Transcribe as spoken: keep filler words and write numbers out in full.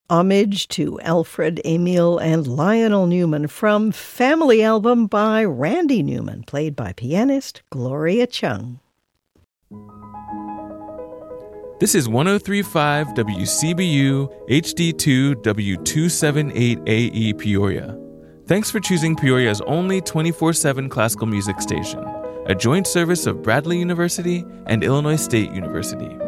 Homage to Alfred, Emil, and Lionel Newman from Family Album by Randy Newman, played by pianist Gloria Chung. This is one oh three point five W C B U H D two W two seventy-eight A E Peoria. Thanks for choosing Peoria's only twenty-four seven classical music station, a joint service of Bradley University and Illinois State University.